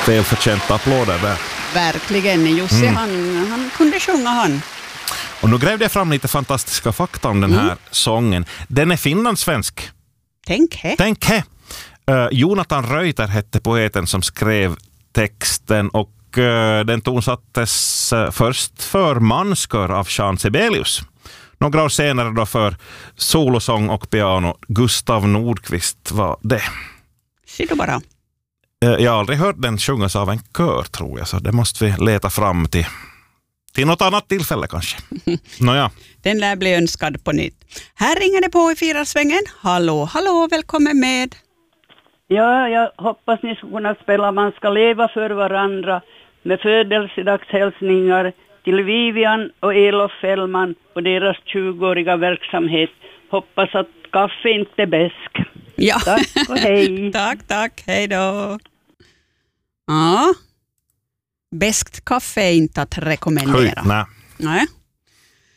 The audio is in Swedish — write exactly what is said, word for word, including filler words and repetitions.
välförtjänta applåder där. Verkligen, Jussi mm. han, han kunde sjunga han. Och nu grävde jag fram lite fantastiska fakta om den här mm. sången. Den är finlandssvensk. Tänk he. Tänk he. Uh, Jonathan Reuter hette poeten som skrev texten och uh, den tonsattes uh, först för manskör av Jean Sibelius. Några år senare då för solosång och piano Gustav Nordqvist var det. Ser du bara. Uh, jag har aldrig hört den sjungas av en kör tror jag, så det måste vi leta fram till, till något annat tillfälle kanske. Nåja. Den lär bli önskad på nytt. Här ringer det på i Fyrarsvängen. Hallå, hallå, välkommen med. Ja, jag hoppas ni ska kunna spela Man ska leva för varandra med födelsedagshälsningar till Vivian och Elof Fällman och deras tjugoåriga verksamhet. Hoppas att kaffe inte är bäsk. Ja. Tack och hej. tack, tack. Hej då. Ja. Bäst kaffe är inte att rekommendera. Höj, nej. Nej.